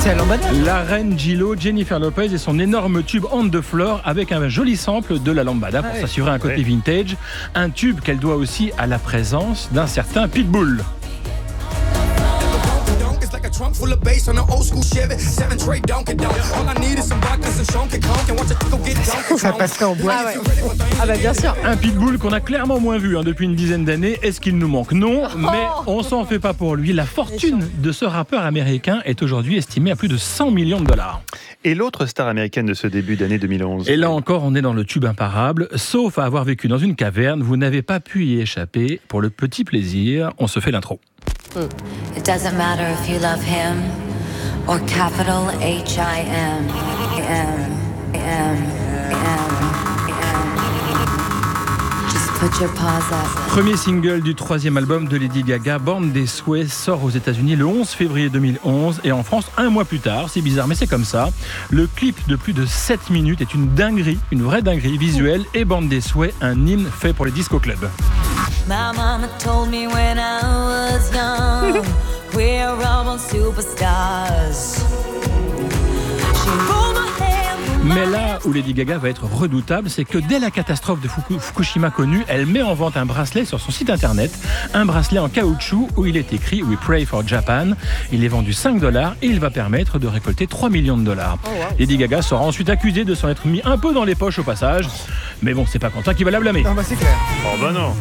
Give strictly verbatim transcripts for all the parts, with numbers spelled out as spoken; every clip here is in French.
c'est la lambada. La reine J-Lo, Jennifer Lopez et son énorme tube On the Floor avec un joli sample de la lambada pour ah s'assurer un côté ouais. vintage. Un tube qu'elle doit aussi à la présence d'un certain Pitbull. Ça passerait en boîte. Ah, ouais. Ah bah bien sûr. Un Pitbull qu'on a clairement moins vu hein, depuis une dizaine d'années. Est-ce qu'il nous manque ? Non, mais on s'en fait pas pour lui. La fortune de ce rappeur américain est aujourd'hui estimée à plus de cent millions de dollars. Et l'autre star américaine de ce début d'année deux mille onze. Et là encore, on est dans le tube imparable. Sauf à avoir vécu dans une caverne, vous n'avez pas pu y échapper. Pour le petit plaisir, on se fait l'intro. It doesn't matter if you love him or capital H I M M M M. Just put your paws up. Premier single du troisième album de Lady Gaga, Born This Way, sort aux États-Unis le onze février deux mille onze et en France un mois plus tard. C'est bizarre, mais c'est comme ça. Le clip de plus de sept minutes est une dinguerie, une vraie dinguerie visuelle et Born This Way, un hymne fait pour les disco clubs. My mama told me when I was young, we're all superstars. She rolled my hair. Mais là où Lady Gaga va être redoutable, c'est que dès la catastrophe de Fukushima connue, elle met en vente un bracelet sur son site internet, un bracelet en caoutchouc où il est écrit We Pray for Japan. Il est vendu cinq dollars et il va permettre de récolter trois millions de dollars. Oh wow. Lady Gaga sera ensuite accusée de s'en être mis un peu dans les poches au passage. Mais bon, c'est pas Quentin qui va la blâmer. Non, bah c'est clair. Oh bah non.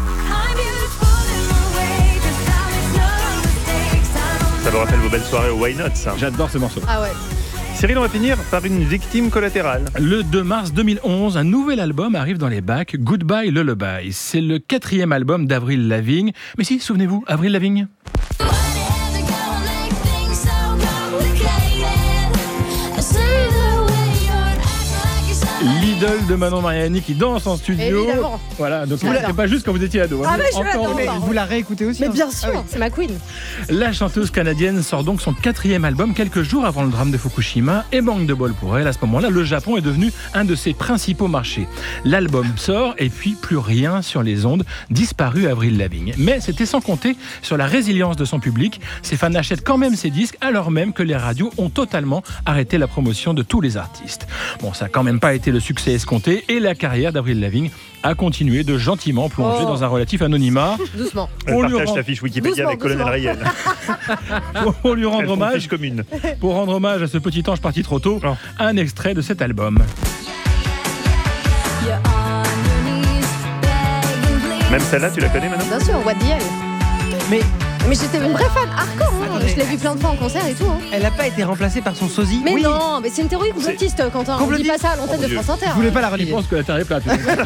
Ça vous rappelle vos belles soirées au Why Not, ça. J'adore ce morceau. Ah ouais. Cyril, on va finir par une victime collatérale. Le deux mars deux mille onze, un nouvel album arrive dans les bacs, Goodbye Lullaby. C'est le quatrième album d'Avril Lavigne. Mais si, souvenez-vous, Avril Lavigne. L'idole de Manon Mariani qui danse en studio. Évidemment. Voilà, donc c'était pas juste quand vous étiez ado. Ah, mais je Encore mais vous la réécoutez aussi. Mais hein. bien sûr, ah oui. C'est ma queen. La chanteuse canadienne sort donc son quatrième album quelques jours avant le drame de Fukushima et manque de bol pour elle. À ce moment-là, le Japon est devenu un de ses principaux marchés. L'album sort et puis plus rien sur les ondes, disparu Avril Lavigne. Mais c'était sans compter sur la résilience de son public. Ses fans achètent quand même ses disques alors même que les radios ont totalement arrêté la promotion de tous les artistes. Bon, ça n'a quand même pas été le succès escompté et la carrière d'Avril Lavigne a continué de gentiment plonger oh. dans un relatif anonymat. Doucement. On lui partage rend... ta fiche Wikipédia doucement, avec Colonel Rayel. Pour lui rendre hommage, commune. Pour rendre hommage à ce petit ange parti trop tôt, oh. un extrait de cet album. Même celle-là, tu la connais maintenant ? Bien sûr, What the Hell. Mais Mais j'étais une vraie fan hardcore, hein. Je l'ai vu plein de fois en concert et tout. Hein. Elle n'a pas été remplacée par son sosie. Mais oui. non, mais c'est une théorie complotiste, Quentin. On ne dit pas ça à l'antenne oh de France Inter. Je voulais pas la relier. Je pense que la terre est plate.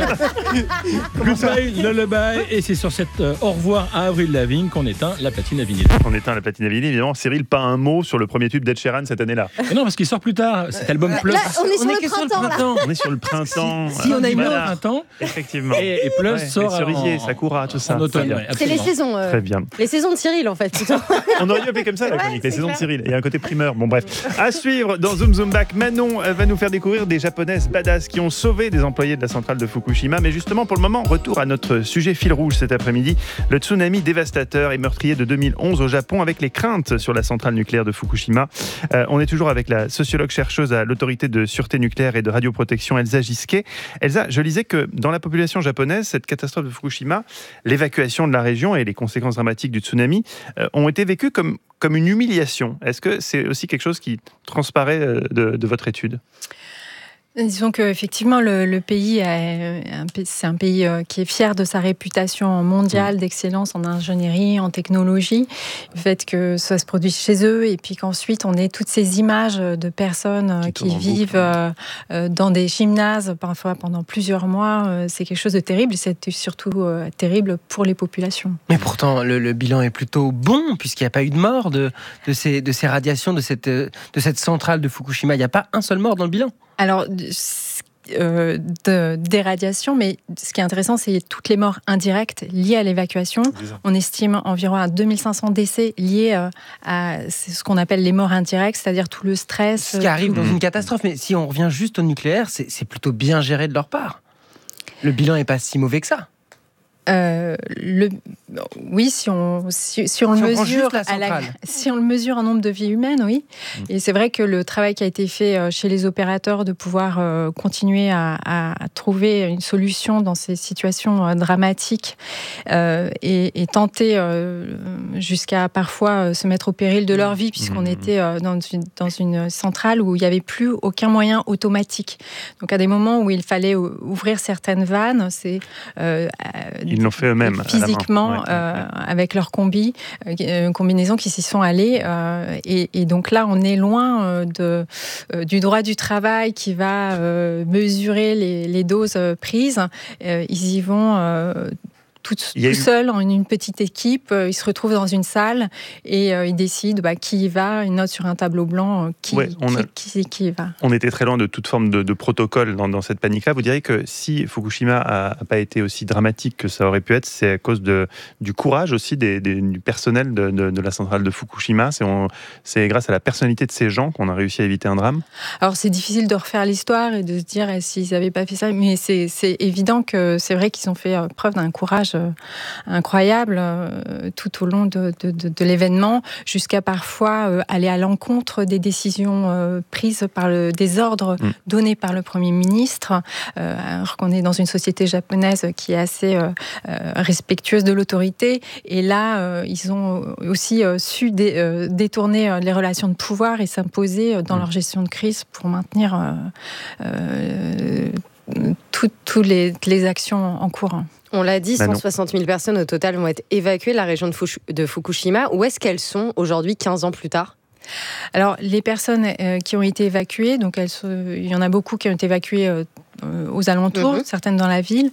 Goodbye, Lullaby, et c'est sur cette euh, au revoir à Avril Lavigne qu'on éteint la platine à vinyle. On éteint la platine à vinyle, évidemment. Cyril, pas un mot sur le premier tube d'Ed Sheeran cette année-là. Mais non, parce qu'il sort plus tard. Cet album Plus. Là, on est sur, on le, est printemps, sur le printemps. On est sur le printemps. Si, si on a une voilà. printemps. Effectivement. Et, et Plus ouais, sort les cerisiers, en, Sakura, tout ça. En automne. Ouais, c'est les saisons. Euh, Très bien. Les saisons de Cyril, en fait. On aurait dû appeler comme ça la ouais, chronique, les saisons clair. de Cyril. Il y a un côté primeur. Bon, bref. À suivre dans Zoom Zoom Back, Manon va nous faire découvrir des japonaises badass qui ont sauvé des employés de la centrale de Fukushima. Mais justement, pour le moment, retour à notre sujet fil rouge cet après-midi. Le tsunami dévastateur et meurtrier de deux mille onze au Japon avec les craintes sur la centrale nucléaire de Fukushima. Euh, on est toujours avec la sociologue chercheuse à l'autorité de sûreté nucléaire et de radioprotection, Elsa Gisquet. Elsa, je lisais que dans la population japonaise, cette catastrophe de Fukushima, l'évacuation de la région et les conséquences dramatiques du tsunami euh, ont été vécues comme comme une humiliation. Est-ce que c'est aussi quelque chose qui transparaît de, de votre étude ? Disons qu'effectivement, le, le pays, est un, c'est un pays qui est fier de sa réputation mondiale mmh. d'excellence en ingénierie, en technologie. Le fait que ça se produise chez eux et puis qu'ensuite on ait toutes ces images de personnes qui, qui vivent euh, dans des gymnases, parfois pendant plusieurs mois, euh, c'est quelque chose de terrible. C'est surtout euh, terrible pour les populations. Mais pourtant, le, le bilan est plutôt bon puisqu'il n'y a pas eu de mort de, de, ces, de ces radiations, de cette, de cette centrale de Fukushima. Il n'y a pas un seul mort dans le bilan. Alors, euh, de, des radiations, mais ce qui est intéressant, c'est toutes les morts indirectes liées à l'évacuation. On estime environ à deux mille cinq cents décès liés euh, à ce qu'on appelle les morts indirectes, c'est-à-dire tout le stress. Ce qui arrive tout... dans une catastrophe. Mais si on revient juste au nucléaire, c'est, c'est plutôt bien géré de leur part. Le bilan n'est pas si mauvais que ça. Euh, le, oui, si on, si, si on Si le on prend mesure juste la à la, centrale. si on le mesure en nombre de vies humaines, oui. Mmh. Et c'est vrai que le travail qui a été fait chez les opérateurs de pouvoir euh, continuer à, à, à trouver une solution dans ces situations euh, dramatiques euh, et, et tenter euh, jusqu'à parfois euh, se mettre au péril de leur vie, puisqu'on Mmh. était euh, dans, une, dans une centrale où il n'y avait plus aucun moyen automatique. Donc à des moments où il fallait ouvrir certaines vannes, c'est euh, Ils l'ont fait eux-mêmes. Physiquement, à la main. Ouais, euh, ouais, ouais. avec leur combi, euh, combinaison qui s'y sont allés. Euh, et, et donc là, on est loin euh, de, euh, du droit du travail qui va euh, mesurer les, les doses euh, prises. Euh, ils y vont euh, tout, tout une... seuls, en une petite équipe. Euh, ils se retrouvent dans une salle et euh, ils décident bah, qui y va. Ils notent sur un tableau blanc euh, qui, Ouais, on a... qui, qui, qui y va. On était très loin de toute forme de, de protocole dans, dans cette panique-là. Vous diriez que si Fukushima n'a pas été aussi dramatique que ça aurait pu être, c'est à cause de, du courage aussi des, des, du personnel de, de, de la centrale de Fukushima. C'est, on, c'est grâce à la personnalité de ces gens qu'on a réussi à éviter un drame. Alors c'est difficile de refaire l'histoire et de se dire eh, s'ils n'avaient pas fait ça, mais c'est, c'est évident que c'est vrai qu'ils ont fait euh, preuve d'un courage euh, incroyable euh, tout au long de, de, de, de l'événement, jusqu'à parfois euh, aller à l'encontre des décisions euh, prises par le, des ordres mmh. donnés par le Premier ministre, euh, alors qu'on est dans une société japonaise qui est assez euh, euh, respectueuse de l'autorité. Et là, euh, ils ont aussi euh, su dé, euh, détourner euh, les relations de pouvoir et s'imposer dans mmh. leur gestion de crise pour maintenir euh, euh, toutes les, les actions en cours. On l'a dit, bah cent soixante mille personnes au total vont être évacuées de la région de, Fush- de Fukushima. Où est-ce qu'elles sont aujourd'hui, quinze ans plus tard ? Alors, les personnes euh, qui ont été évacuées, donc elles, il y en a beaucoup qui ont été évacuées euh, aux alentours, mmh. certaines dans la ville.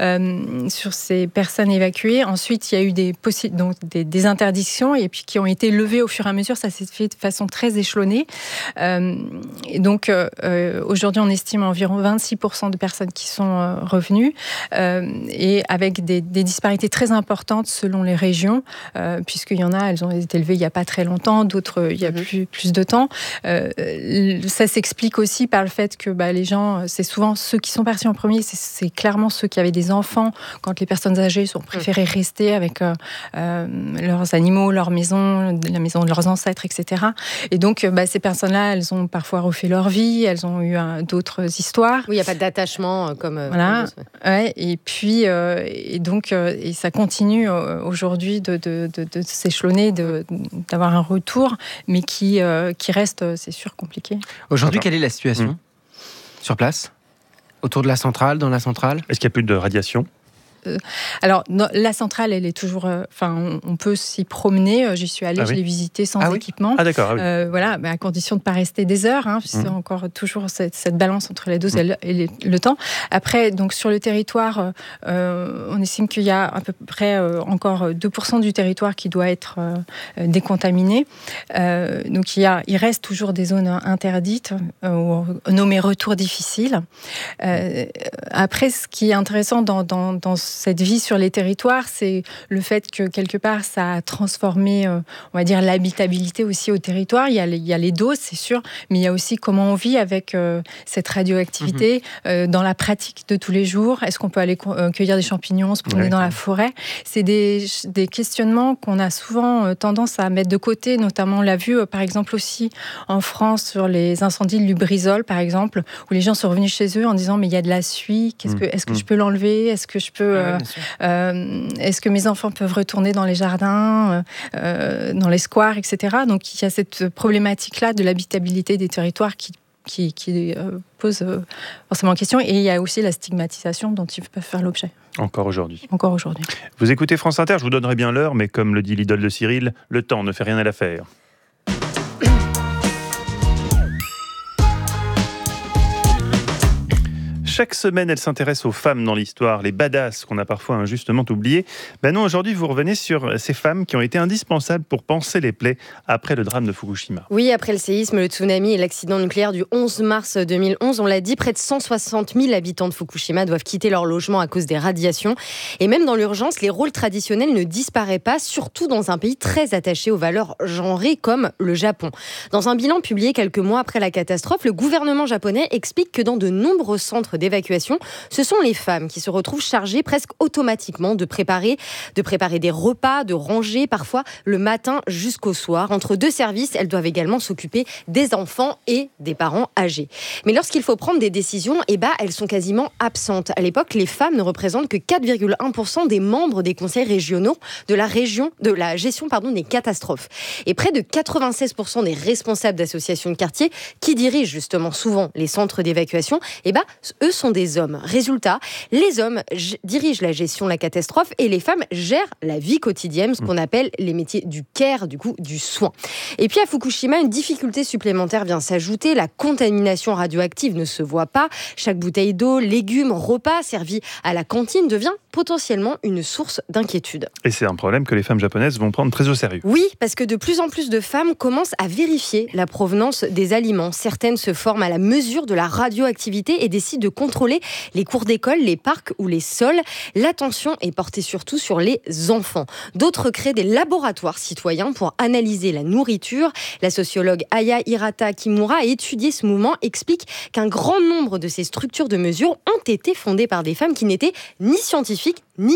Euh, sur ces personnes évacuées, ensuite, il y a eu des, possi- donc, des, des interdictions et puis qui ont été levées au fur et à mesure. Ça s'est fait de façon très échelonnée. Euh, et donc, euh, aujourd'hui, on estime environ vingt-six pour cent de personnes qui sont euh, revenues euh, et avec des, des disparités très importantes selon les régions, euh, puisqu'il y en a, elles ont été élevées il n'y a pas très longtemps, d'autres, il y a mmh. plus, plus de temps. Euh, ça s'explique aussi par le fait que bah, les gens, c'est souvent ceux qui sont partis en premier, c'est, c'est clairement ceux qui avaient des enfants, quand les personnes âgées ont préféré rester avec euh, euh, leurs animaux, leur maison, la maison de leurs ancêtres, et cetera. Et donc, bah, ces personnes-là, elles ont parfois refait leur vie, elles ont eu euh, d'autres histoires. Oui, il n'y a pas d'attachement comme... Euh, voilà. comme ouais, et puis, euh, et donc, euh, et ça continue euh, aujourd'hui de, de, de, de s'échelonner, de, d'avoir un retour, mais qui, euh, qui reste, c'est sûr, compliqué. Aujourd'hui, Attends. quelle est la situation mmh. sur place ? Autour de la centrale, dans la centrale ? Est-ce qu'il n'y a plus de radiation ? Euh, alors, no, la centrale, elle est toujours... Enfin, euh, on, on peut s'y promener. J'y suis allée, ah oui. je l'ai visitée sans ah équipement. Oui ah d'accord. Ah oui. euh, voilà, bah, à condition de ne pas rester des heures. Hein, mmh. C'est encore toujours cette, cette balance entre les doses mmh. et, le, et le temps. Après, donc, sur le territoire, euh, on estime qu'il y a à peu près euh, encore deux pour cent du territoire qui doit être euh, décontaminé. Euh, donc, il, y a, il reste toujours des zones interdites, euh, nommées retours difficiles. Euh, après, ce qui est intéressant dans, dans, dans cette vie sur les territoires, c'est le fait que quelque part ça a transformé, euh, on va dire, l'habitabilité aussi au territoire. Il y a les, il y a les doses, c'est sûr, mais il y a aussi comment on vit avec euh, cette radioactivité mmh. euh, dans la pratique de tous les jours. Est-ce qu'on peut aller euh, cueillir des champignons, se promener ouais. dans la forêt ? C'est des, des questionnements qu'on a souvent euh, tendance à mettre de côté. Notamment, on l'a vu euh, par exemple aussi en France sur les incendies de Lubrizol, par exemple, où les gens sont revenus chez eux en disant mais il y a de la suie. Qu'est-ce que, est-ce que mmh. je peux l'enlever ? Est-ce que je peux Euh, euh, est-ce que mes enfants peuvent retourner dans les jardins, euh, dans les squares, et cetera. Donc il y a cette problématique-là de l'habitabilité des territoires qui, qui, qui euh, pose euh, forcément question. Et il y a aussi la stigmatisation dont ils peuvent faire l'objet. Encore aujourd'hui. Encore aujourd'hui. Vous écoutez France Inter, je vous donnerai bien l'heure, mais comme le dit l'idole de Cyril, le temps ne fait rien à l'affaire. Chaque semaine, elle s'intéresse aux femmes dans l'histoire, les badass qu'on a parfois injustement oubliées. Ben non, aujourd'hui, vous revenez sur ces femmes qui ont été indispensables pour panser les plaies après le drame de Fukushima. Oui, après le séisme, le tsunami et l'accident nucléaire du onze mars deux mille onze, on l'a dit, près de cent soixante mille habitants de Fukushima doivent quitter leur logement à cause des radiations. Et même dans l'urgence, les rôles traditionnels ne disparaissent pas, surtout dans un pays très attaché aux valeurs genrées comme le Japon. Dans un bilan publié quelques mois après la catastrophe, le gouvernement japonais explique que dans de nombreux centres d'évacuation, d'évacuation, ce sont les femmes qui se retrouvent chargées presque automatiquement de préparer, de préparer des repas, de ranger, parfois le matin jusqu'au soir. Entre deux services, elles doivent également s'occuper des enfants et des parents âgés. Mais lorsqu'il faut prendre des décisions, eh ben, elles sont quasiment absentes. À l'époque, les femmes ne représentent que quatre virgule un pour cent des membres des conseils régionaux de la, région, de la gestion pardon, des catastrophes. Et près de quatre-vingt-seize pour cent des responsables d'associations de quartier qui dirigent justement souvent les centres d'évacuation, eh ben, eux sont des hommes. Résultat, les hommes g- dirigent la gestion de la catastrophe et les femmes gèrent la vie quotidienne, ce qu'on appelle les métiers du care, du coup, du soin. Et puis à Fukushima, une difficulté supplémentaire vient s'ajouter. La contamination radioactive ne se voit pas. Chaque bouteille d'eau, légumes, repas servis à la cantine devient potentiellement une source d'inquiétude. Et c'est un problème que les femmes japonaises vont prendre très au sérieux. Oui, parce que de plus en plus de femmes commencent à vérifier la provenance des aliments. Certaines se forment à la mesure de la radioactivité et décident de contrôler les cours d'école, les parcs ou les sols. L'attention est portée surtout sur les enfants. D'autres créent des laboratoires citoyens pour analyser la nourriture. La sociologue Aya Hirata Kimura a étudié ce mouvement, explique qu'un grand nombre de ces structures de mesure ont été fondées par des femmes qui n'étaient ni scientifiques ni